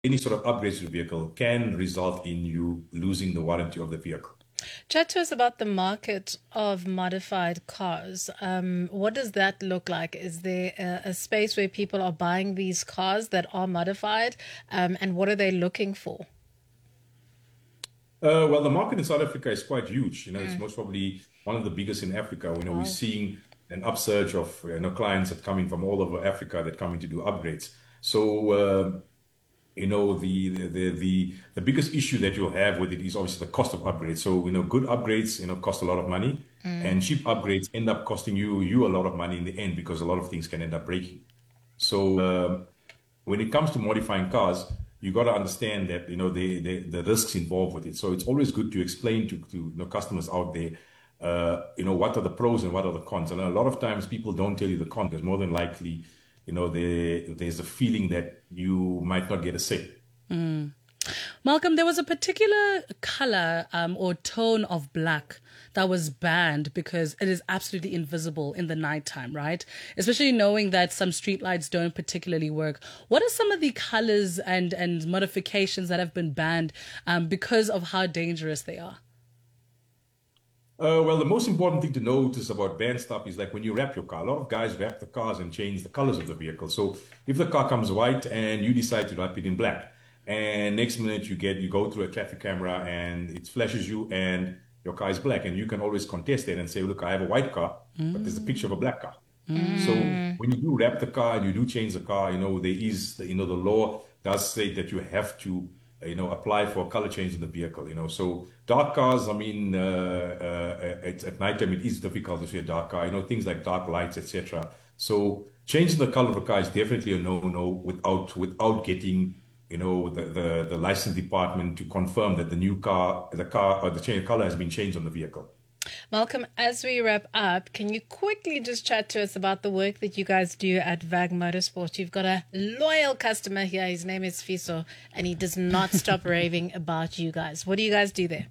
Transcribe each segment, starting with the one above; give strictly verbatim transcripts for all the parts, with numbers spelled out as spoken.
any sort of upgrades to the vehicle can result in you losing the warranty of the vehicle. Chat to us about the market of modified cars. Um, what does that look like? Is there a, a space where people are buying these cars that are modified, um, and what are they looking for? Uh, well, the market in South Africa is quite huge. You know, it's most probably one of the biggest in Africa. You know, we're Wow. seeing an upsurge of you know clients that coming from all over Africa that coming to do upgrades. So, uh, you know, the, the the the biggest issue that you'll have with it is obviously the cost of upgrades. So, you know, good upgrades, you know, cost a lot of money, and cheap upgrades end up costing you you a lot of money in the end because a lot of things can end up breaking. So, um, when it comes to modifying cars, you got to understand that you know the, the the risks involved with it. So it's always good to explain to to you know, customers out there, uh, you know, what are the pros and what are the cons. And a lot of times people don't tell you the cons because more than likely, you know, there there's a feeling that you might not get a say. Malcolm, there was a particular color um, or tone of black that was banned because it is absolutely invisible in the nighttime, right? Especially knowing that some streetlights don't particularly work. What are some of the colors and, and modifications that have been banned um, because of how dangerous they are? Uh, well, the most important thing to notice about banned stuff is like when you wrap your car. A lot of guys wrap the cars and change the colors of the vehicle. So if the car comes white and you decide to wrap it in black, and next minute you get you go through a traffic camera and it flashes you and your car is black, and you can always contest it and say, look, I have a white car, but there's a picture of a black car. So when you do wrap the car and you do change the car, you know, there is, you know, the law does say that you have to, you know, apply for a color change in the vehicle, you know. So dark cars, I mean, uh, uh, it's, at nighttime it is difficult to see a dark car, you know, things like dark lights, et cetera. So changing the color of a car is definitely a no-no without without getting, you know, the, the, the license department to confirm that the new car, the car or the change of color has been changed on the vehicle. Malcolm, as we wrap up, can you quickly just chat to us about the work that you guys do at VAG Motorsport? You've got a loyal customer here. His name is Fiso, and he does not stop raving about you guys. What do you guys do there?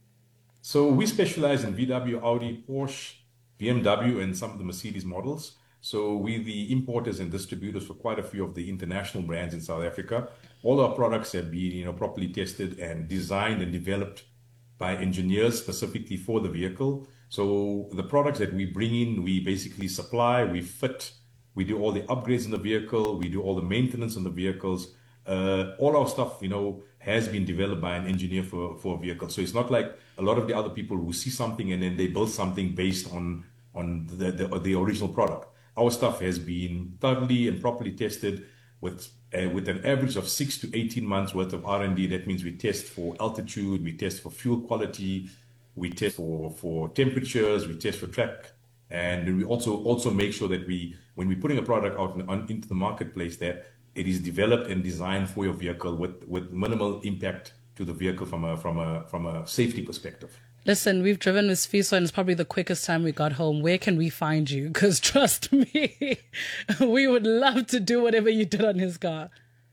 So we specialize in V W, Audi, Porsche, B M W, and some of the Mercedes models. So we're the importers and distributors for quite a few of the international brands in South Africa. All our products have been, you know, properly tested and designed and developed by engineers specifically for the vehicle. So the products that we bring in, we basically supply, we fit, we do all the upgrades in the vehicle, we do all the maintenance on the vehicles. Uh, all our stuff, you know, has been developed by an engineer for, for a vehicle. So it's not like a lot of the other people who see something and then they build something based on, on the, the, the original product. Our stuff has been thoroughly and properly tested with uh, with an average of six to eighteen months worth of R and D. That means we test for altitude, we test for fuel quality, we test for, for temperatures, we test for track, and we also also make sure that we, when we're putting a product out in, on, into the marketplace, that it is developed and designed for your vehicle with, with minimal impact to the vehicle from a from a from a safety perspective. Listen, we've driven with Fiso and it's probably the quickest time we got home. Where can we find you? Because trust me, we would love to do whatever you did on his car.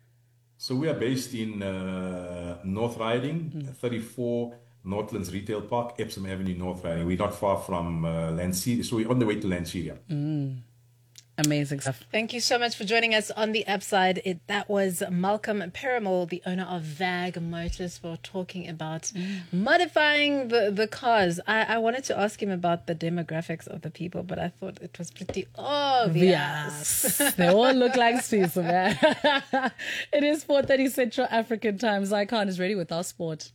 So we are based in uh, North Riding, mm. thirty-four Northlands Retail Park, Epsom Avenue, North Riding. We're not far from uh, Lanseria, so we're on the way to Lanseria. Mm. Amazing stuff. Thank you so much for joining us on the Upside. It, that was Malcolm Peramol, the owner of VAG Motorsport, talking about mm. modifying the, the cars. I, I wanted to ask him about the demographics of the people, but I thought it was pretty obvious. Yes. They all look like Caesar, man. It is four thirty Central African time. Zycon is ready with our sport.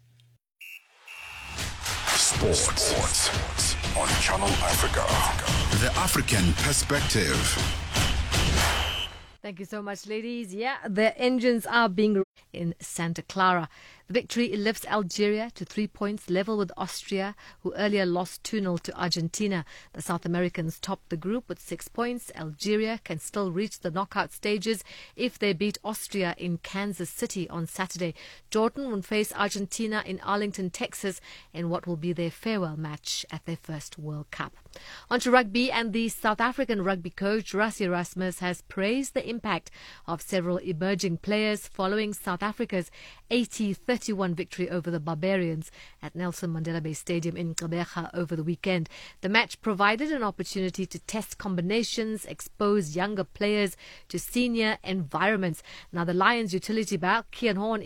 Sports. Sports on Channel Africa. The African Perspective. Thank you so much, ladies. Yeah, the engines are being in Santa Clara. The victory lifts Algeria to three points, level with Austria, who earlier lost two nil to Argentina. The South Americans topped the group with six points. Algeria can still reach the knockout stages if they beat Austria in Kansas City on Saturday. Jordan will face Argentina in Arlington, Texas, in what will be their farewell match at their first World Cup. On to rugby, and the South African rugby coach Rassie Erasmus has praised the impact of several emerging players following South Africa's eighty thirty thirty-one victory over the Barbarians at Nelson Mandela Bay Stadium in Gqeberha over the weekend. The match provided an opportunity to test combinations, expose younger players to senior environments. Now, the Lions utility back, Kian Horn,